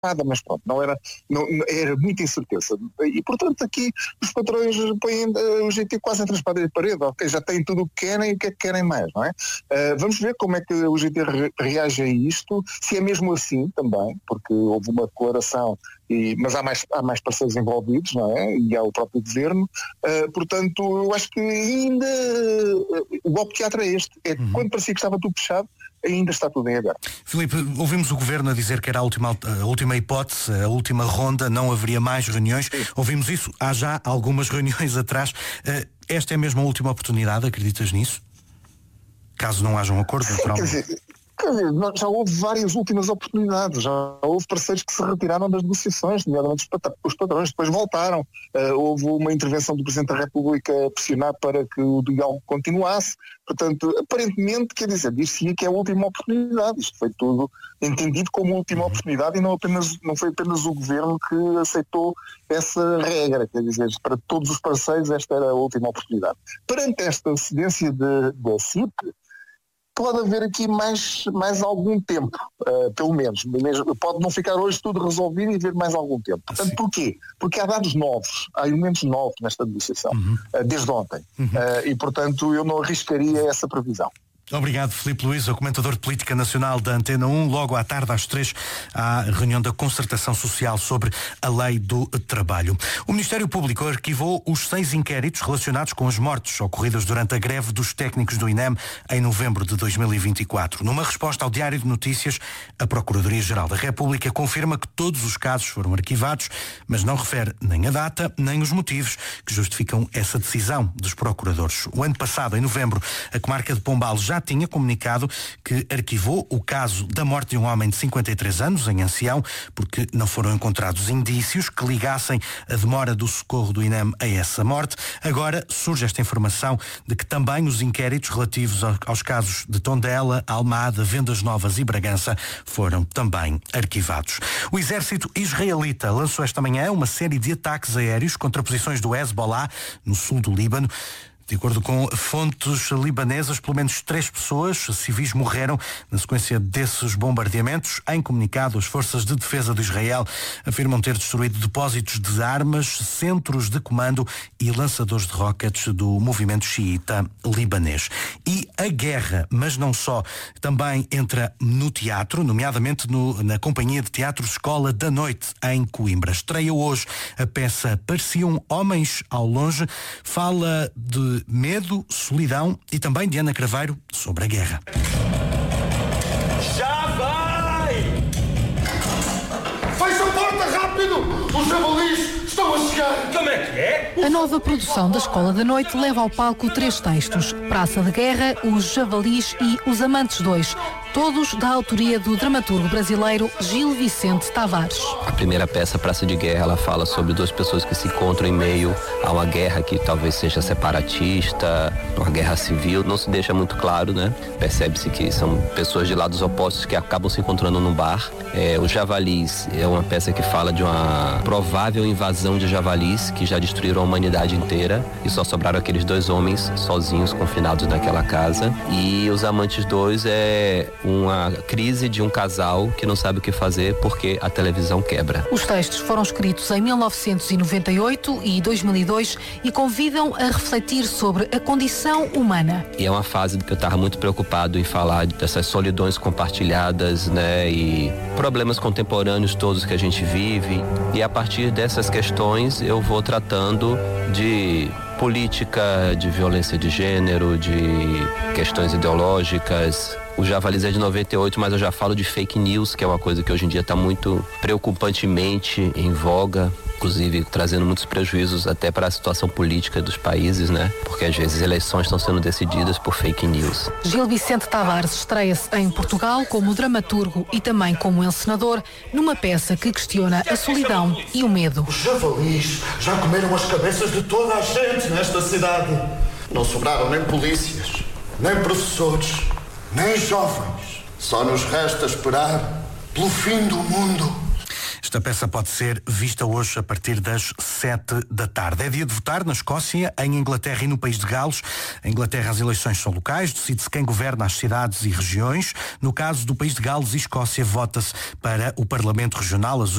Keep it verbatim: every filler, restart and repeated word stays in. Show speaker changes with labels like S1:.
S1: nada, mas pronto, não era, não, era muita incerteza. E, portanto, aqui os patrões põem uh, o G T quase entre a espada e a parede, ok, já têm tudo o que querem e o que é que querem mais, não é? Uh, vamos ver como é que o G T re- reage a isto, se é mesmo assim também, porque houve uma declaração, e, mas há mais, há mais parceiros envolvidos, não é? E há o próprio governo, uh, portanto, eu acho que ainda uh, o golpe de teatro é este, é uhum. Quando parecia que estava tudo fechado, ainda está tudo em aberto.
S2: Filipe, ouvimos o Governo a dizer que era a última, a última hipótese, a última ronda, não haveria mais reuniões. Sim. Ouvimos isso, há já algumas reuniões atrás. Esta é mesmo a última oportunidade, acreditas nisso? Caso não haja um acordo,
S1: Sim,
S2: naturalmente.
S1: Quer dizer, quer dizer, já houve várias últimas oportunidades, já houve parceiros que se retiraram das negociações, nomeadamente os patrões, depois voltaram. Uh, houve uma intervenção do Presidente da República a pressionar para que o diálogo continuasse. Portanto, aparentemente, quer dizer, diz-se que é a última oportunidade. Isto foi tudo entendido como última oportunidade e não, apenas, não foi apenas o Governo que aceitou essa regra. Quer dizer, para todos os parceiros esta era a última oportunidade. Perante esta cedência da C I P, pode haver aqui mais, mais algum tempo, uh, pelo menos. Mesmo, pode não ficar hoje tudo resolvido e haver mais algum tempo. Portanto, Sim. Porquê? Porque há dados novos, há elementos novos nesta negociação, uhum. uh, desde ontem. Uhum. Uh, e, portanto, eu não arriscaria essa previsão.
S2: Obrigado, Filipe Luís, o comentador de Política Nacional da Antena um. Logo à tarde, às três, há reunião da Concertação Social sobre a Lei do Trabalho. O Ministério Público arquivou os seis inquéritos relacionados com as mortes ocorridas durante a greve dos técnicos do INEM em novembro de dois mil e vinte e quatro. Numa resposta ao Diário de Notícias, a Procuradoria-Geral da República confirma que todos os casos foram arquivados, mas não refere nem a data, nem os motivos que justificam essa decisão dos procuradores. O ano passado, em novembro, a comarca de Pombal já tinha comunicado que arquivou o caso da morte de um homem de cinquenta e três anos, em Ancião, porque não foram encontrados indícios que ligassem a demora do socorro do INEM a essa morte. Agora surge esta informação de que também os inquéritos relativos aos casos de Tondela, Almada, Vendas Novas e Bragança foram também arquivados. O exército israelita lançou esta manhã uma série de ataques aéreos contra posições do Hezbollah no sul do Líbano. De acordo com fontes libanesas, pelo menos três pessoas civis morreram na sequência desses bombardeamentos. Em comunicado, as forças de defesa de Israel afirmam ter destruído depósitos de armas, centros de comando e lançadores de rockets do movimento xiita libanês. E a guerra, mas não só, também entra no teatro, nomeadamente no, na Companhia de Teatro Escola da Noite, em Coimbra. Estreia hoje a peça Pareciam Homens ao Longe, fala de medo, solidão e também de Ana Craveiro sobre a guerra.
S3: Já vai! Fecha a porta, rápido! Os javalis estão a chegar! Como é que é?
S4: A nova produção da Escola da Noite leva ao palco três textos: Praça de Guerra, Os Javalis e Os Amantes dois. Todos da autoria do dramaturgo brasileiro Gil Vicente Tavares.
S5: A primeira peça, Praça de Guerra, ela fala sobre duas pessoas que se encontram em meio a uma guerra que talvez seja separatista, uma guerra civil, não se deixa muito claro, né? Percebe-se que são pessoas de lados opostos que acabam se encontrando num bar. É, Os Javalis é uma peça que fala de uma provável invasão de javalis que já destruíram a humanidade inteira e só sobraram aqueles dois homens sozinhos, confinados naquela casa. E Os Amantes dois é uma crise de um casal que não sabe o que fazer porque a televisão quebra.
S4: Os textos foram escritos em mil novecentos e noventa e oito e dois mil e dois e convidam a refletir sobre a condição humana.
S5: E é uma fase que eu estava muito preocupado em falar dessas solidões compartilhadas, né, e problemas contemporâneos todos que a gente vive. E a partir dessas questões eu vou tratando de política, de violência de gênero, de questões ideológicas. O Javalis é de noventa e oito, mas eu já falo de fake news, que é uma coisa que hoje em dia está muito preocupantemente em voga, inclusive trazendo muitos prejuízos até para a situação política dos países, né? Porque às vezes eleições estão sendo decididas por fake news.
S4: Gil Vicente Tavares estreia-se em Portugal como dramaturgo e também como encenador, numa peça que questiona a solidão e o medo.
S3: Os javalis já comeram as cabeças de toda a gente nesta cidade. Não sobraram nem polícias, nem professores, nem jovens. Só nos resta esperar pelo fim do mundo.
S2: Esta peça pode ser vista hoje a partir das sete da tarde. É dia de votar na Escócia, em Inglaterra e no País de Gales. Em Inglaterra as eleições são locais, decide-se quem governa as cidades e regiões. No caso do País de Gales e Escócia, vota-se para o Parlamento Regional. As